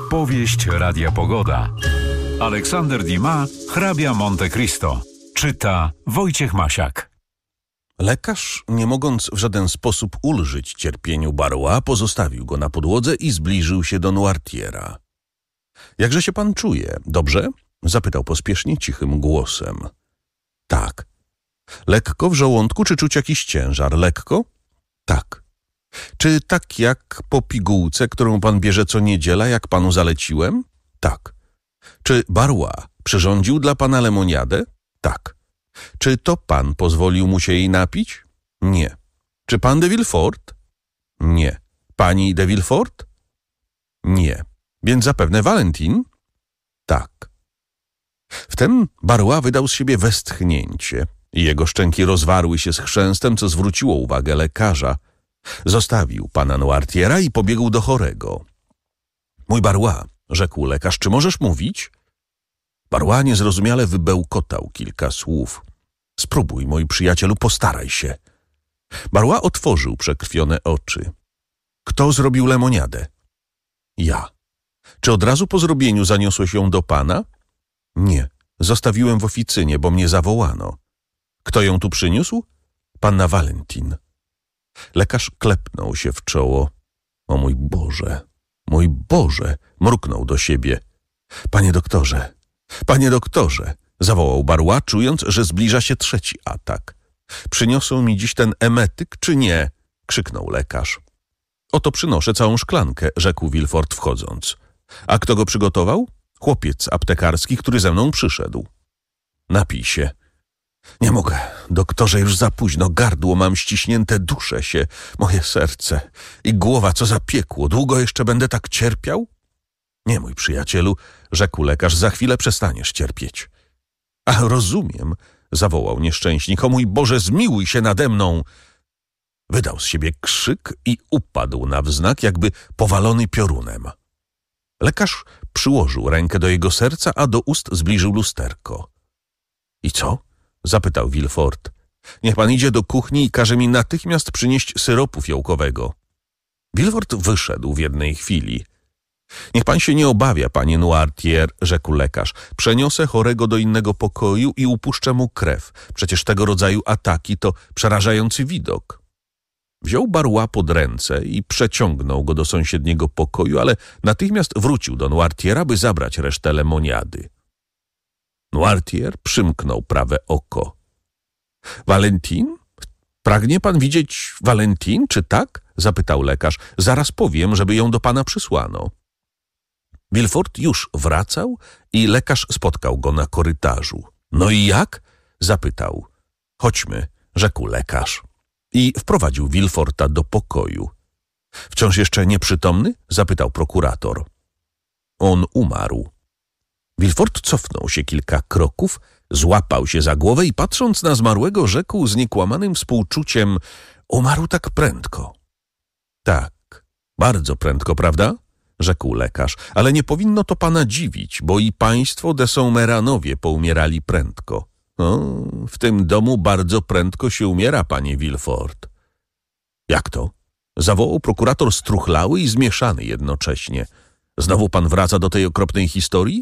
Powieść Radia Pogoda. Aleksander Dumas, hrabia Monte Cristo. Czyta Wojciech Masiak. Lekarz, nie mogąc w żaden sposób ulżyć cierpieniu Barrois, pozostawił go na podłodze i zbliżył się do Noirtiera. „Jakże się pan czuje? Dobrze?” zapytał pospiesznie, cichym głosem. „Tak.” „Lekko w żołądku, czy czuć jakiś ciężar? Lekko?” „Tak.” „Czy tak jak po pigułce, którą pan bierze co niedziela, jak panu zaleciłem?” „Tak.” „Czy Barrois przyrządził dla pana lemoniadę?” „Tak.” „Czy to pan pozwolił mu się jej napić?” „Nie.” „Czy pan de Villefort?” „Nie.” „Pani de Villefort?” „Nie.” „Więc zapewne Valentin?” „Tak.” Wtem Barrois wydał z siebie westchnięcie i jego szczęki rozwarły się z chrzęstem, co zwróciło uwagę lekarza. Zostawił pana Noirtiera i pobiegł do chorego. „Mój Barrois”, rzekł lekarz, „czy możesz mówić?” Barrois niezrozumiale wybełkotał kilka słów. „Spróbuj, mój przyjacielu, postaraj się.” Barrois otworzył przekrwione oczy. „Kto zrobił lemoniadę?” „Ja.” „Czy od razu po zrobieniu zaniosłeś ją do pana?” „Nie. Zostawiłem w oficynie, bo mnie zawołano.” „Kto ją tu przyniósł?” „Panna Valentin.” Lekarz klepnął się w czoło. „O mój Boże!” mruknął do siebie. Panie doktorze!” zawołał Barrois, czując, że zbliża się trzeci atak. „Przyniosą mi dziś ten emetyk, czy nie?” krzyknął lekarz. „Oto przynoszę całą szklankę”, rzekł Villefort wchodząc. „A kto go przygotował?” „Chłopiec aptekarski, który ze mną przyszedł.” „Napij się.” „Nie mogę, doktorze, już za późno. Gardło mam ściśnięte, duszę się, moje serce i głowa, co za piekło. Długo jeszcze będę tak cierpiał?” „Nie, mój przyjacielu”, rzekł lekarz, „za chwilę przestaniesz cierpieć.” „A rozumiem”, zawołał nieszczęśnik, „o mój Boże, zmiłuj się nade mną!” Wydał z siebie krzyk i upadł na wznak, jakby powalony piorunem. Lekarz przyłożył rękę do jego serca, a do ust zbliżył lusterko. „I co?” zapytał Villefort. „Niech pan idzie do kuchni i każe mi natychmiast przynieść syropu fiołkowego.” Villefort wyszedł w jednej chwili. „Niech pan się nie obawia, panie Noirtier”, rzekł lekarz. „Przeniosę chorego do innego pokoju i upuszczę mu krew. Przecież tego rodzaju ataki to przerażający widok.” Wziął Barrois pod ręce i przeciągnął go do sąsiedniego pokoju, ale natychmiast wrócił do Noirtiera, by zabrać resztę lemoniady. Noirtier przymknął prawe oko. „Valentin? Pragnie pan widzieć Valentin, czy tak?” zapytał lekarz. „Zaraz powiem, żeby ją do pana przysłano.” Villefort już wracał i lekarz spotkał go na korytarzu. „No i jak?” zapytał. „Chodźmy”, rzekł lekarz i wprowadził Villeforta do pokoju. „Wciąż jeszcze nieprzytomny?” zapytał prokurator. „On umarł.” Villefort cofnął się kilka kroków, złapał się za głowę i patrząc na zmarłego rzekł z niekłamanym współczuciem: „Umarł tak prędko.” „Tak, bardzo prędko, prawda?” rzekł lekarz. „Ale nie powinno to pana dziwić, bo i państwo de Saumeranowie poumierali prędko.” „W tym domu bardzo prędko się umiera, panie Villefort.” „Jak to?” zawołał prokurator struchlały i zmieszany jednocześnie. „Znowu pan wraca do tej okropnej historii?”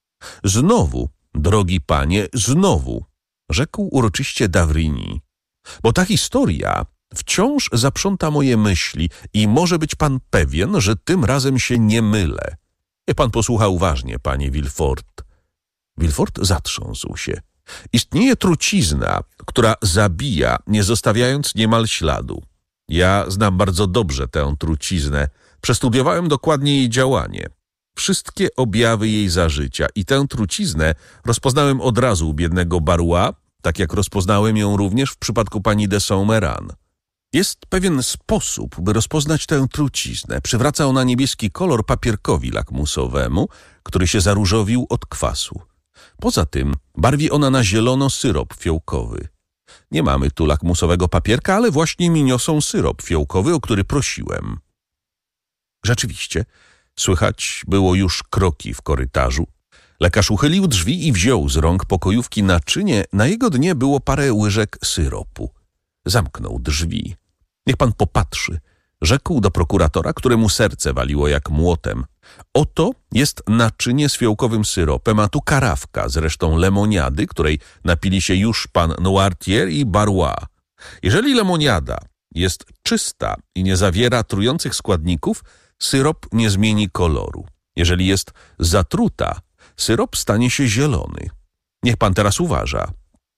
„Znowu, drogi panie, znowu”, rzekł uroczyście d'Avrigny. „Bo ta historia wciąż zaprząta moje myśli i może być pan pewien, że tym razem się nie mylę. Niech pan posłucha uważnie, panie Villefort.” Villefort zatrząsł się. „Istnieje trucizna, która zabija, nie zostawiając niemal śladu. Ja znam bardzo dobrze tę truciznę. Przestudiowałem dokładnie jej działanie. Wszystkie objawy jej zażycia i tę truciznę rozpoznałem od razu u biednego Barrois, tak jak rozpoznałem ją również w przypadku pani de Saumeran. Jest pewien sposób, by rozpoznać tę truciznę. Przywraca ona niebieski kolor papierkowi lakmusowemu, który się zaróżowił od kwasu. Poza tym barwi ona na zielono syrop fiołkowy. Nie mamy tu lakmusowego papierka, ale właśnie mi niosą syrop fiołkowy, o który prosiłem.” Rzeczywiście, słychać było już kroki w korytarzu. Lekarz uchylił drzwi i wziął z rąk pokojówki naczynie. Na jego dnie było parę łyżek syropu. Zamknął drzwi. „Niech pan popatrzy”, rzekł do prokuratora, któremu serce waliło jak młotem. Oto jest naczynie z fiołkowym syropem, a tu karawka z resztą lemoniady, której napili się już pan Noirtier i Barrois. Jeżeli lemoniada jest czysta i nie zawiera trujących składników, syrop nie zmieni koloru. Jeżeli jest zatruta, syrop stanie się zielony. Niech pan teraz uważa.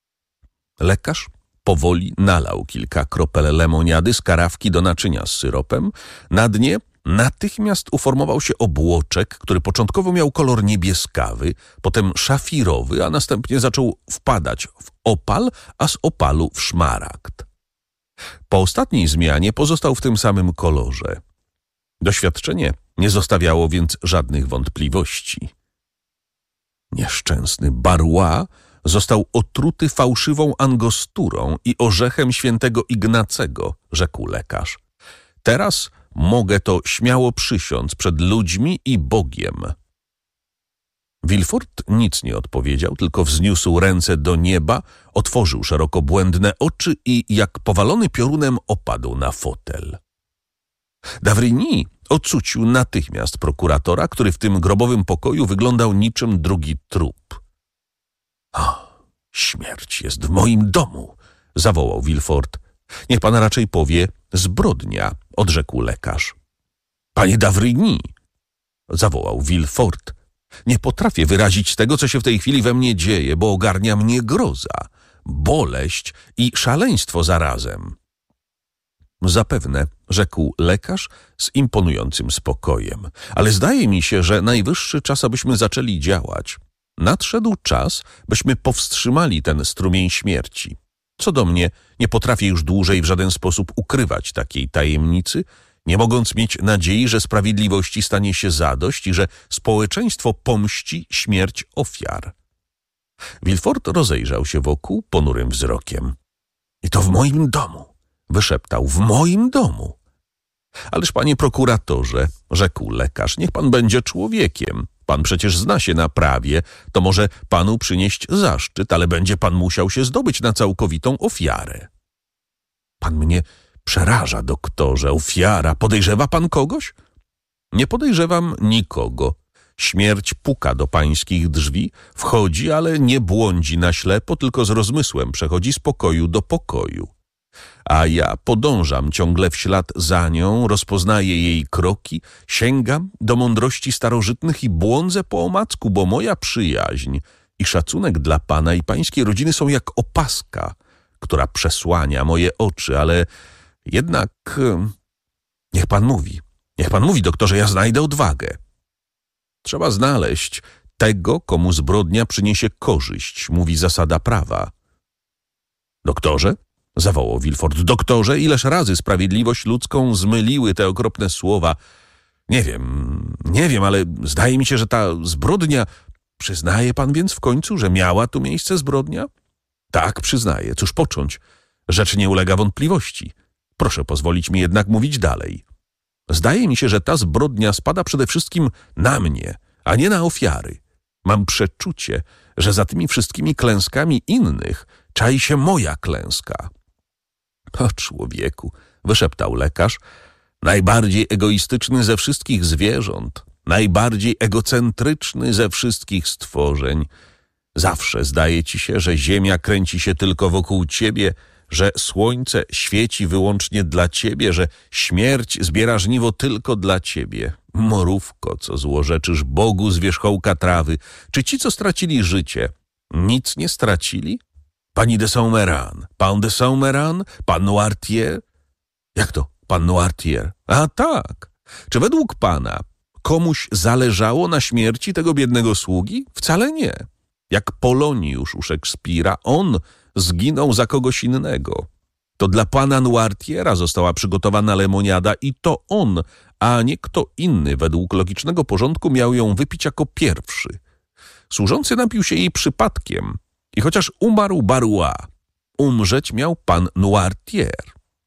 Lekarz powoli nalał kilka kropel lemoniady z karawki do naczynia z syropem. Na dnie natychmiast uformował się obłoczek, który początkowo miał kolor niebieskawy, potem szafirowy, a następnie zaczął wpadać w opal, a z opalu w szmaragd. Po ostatniej zmianie pozostał w tym samym kolorze. Doświadczenie nie zostawiało więc żadnych wątpliwości. Nieszczęsny Barrois został otruty fałszywą angosturą i orzechem świętego Ignacego, rzekł lekarz. Teraz mogę to śmiało przysiąc przed ludźmi i Bogiem. Villefort nic nie odpowiedział, tylko wzniósł ręce do nieba, otworzył szeroko błędne oczy i jak powalony piorunem opadł na fotel. d'Avrigny ocucił natychmiast prokuratora, który w tym grobowym pokoju wyglądał niczym drugi trup. O, śmierć jest w moim domu, zawołał Villefort. Niech pan raczej powie zbrodnia, odrzekł lekarz. Panie d'Avrigny, zawołał Villefort. Nie potrafię wyrazić tego, co się w tej chwili we mnie dzieje, bo ogarnia mnie groza, boleść i szaleństwo zarazem. Zapewne, rzekł lekarz z imponującym spokojem, ale zdaje mi się, że najwyższy czas, abyśmy zaczęli działać. Nadszedł czas, byśmy powstrzymali ten strumień śmierci. Co do mnie, nie potrafię już dłużej w żaden sposób ukrywać takiej tajemnicy, nie mogąc mieć nadziei, że sprawiedliwości stanie się zadość i że społeczeństwo pomści śmierć ofiar. Villefort rozejrzał się wokół ponurym wzrokiem. I to w moim domu, wyszeptał, w moim domu. Ależ panie prokuratorze, rzekł lekarz, niech pan będzie człowiekiem. Pan przecież zna się na prawie, to może panu przynieść zaszczyt, ale będzie pan musiał się zdobyć na całkowitą ofiarę. Pan mnie przeraża, doktorze, ofiara. Podejrzewa pan kogoś? Nie podejrzewam nikogo. Śmierć puka do pańskich drzwi, wchodzi, ale nie błądzi na ślepo, tylko z rozmysłem przechodzi z pokoju do pokoju. A ja podążam ciągle w ślad za nią, rozpoznaję jej kroki, sięgam do mądrości starożytnych i błądzę po omacku, bo moja przyjaźń i szacunek dla pana i pańskiej rodziny są jak opaska, która przesłania moje oczy, ale jednak niech pan mówi, doktorze, ja znajdę odwagę. Trzeba znaleźć tego, komu zbrodnia przyniesie korzyść, mówi zasada prawa. Doktorze? Zawołał Villefort. Doktorze, ileż razy sprawiedliwość ludzką zmyliły te okropne słowa. Nie wiem, ale zdaje mi się, że ta zbrodnia... Przyznaje pan więc w końcu, że miała tu miejsce zbrodnia? Tak, przyznaję. Cóż począć? Rzecz nie ulega wątpliwości. Proszę pozwolić mi jednak mówić dalej. Zdaje mi się, że ta zbrodnia spada przede wszystkim na mnie, a nie na ofiary. Mam przeczucie, że za tymi wszystkimi klęskami innych czai się moja klęska. O człowieku, wyszeptał lekarz, najbardziej egoistyczny ze wszystkich zwierząt, najbardziej egocentryczny ze wszystkich stworzeń. Zawsze zdaje ci się, że ziemia kręci się tylko wokół ciebie, że słońce świeci wyłącznie dla ciebie, że śmierć zbiera żniwo tylko dla ciebie. Morówko, co złorzeczysz Bogu z wierzchołka trawy, czy ci, co stracili życie, nic nie stracili? Pani de Saint-Méran, pan de Saint-Méran, pan Noirtier? Jak to, pan Noirtier? A tak. Czy według pana komuś zależało na śmierci tego biednego sługi? Wcale nie. Jak Poloniusz u Szekspira, on zginął za kogoś innego. To dla pana Noirtiera została przygotowana lemoniada i to on, a nie kto inny według logicznego porządku miał ją wypić jako pierwszy. Służący napił się jej przypadkiem i chociaż umarł Barrois, umrzeć miał pan Noirtier.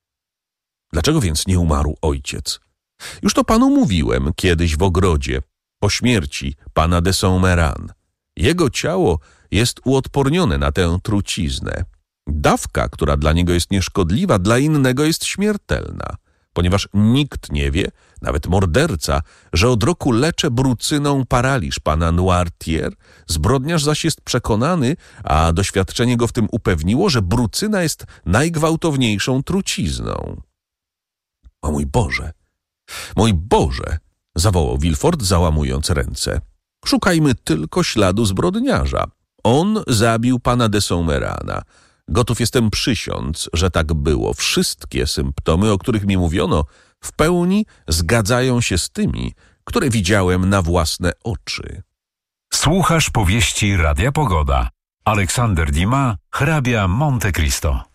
Dlaczego więc nie umarł ojciec? Już to panu mówiłem kiedyś w ogrodzie, po śmierci pana de Saint-Méran. Jego ciało jest uodpornione na tę truciznę. Dawka, która dla niego jest nieszkodliwa, dla innego jest śmiertelna, ponieważ nikt nie wie, Nawet morderca, że od roku lecze brucyną paraliż pana Noirtier, zbrodniarz zaś jest przekonany, a doświadczenie go w tym upewniło, że brucyna jest najgwałtowniejszą trucizną. O mój Boże! Mój Boże! Zawołał Villefort, załamując ręce. Szukajmy tylko śladu zbrodniarza. On zabił pana de Saumerana. Gotów jestem przysiąc, że tak było. Wszystkie symptomy, o których mi mówiono, w pełni zgadzają się z tymi, które widziałem na własne oczy. Słuchasz powieści Radia Pogoda. Aleksander Dumas, hrabia Monte Cristo.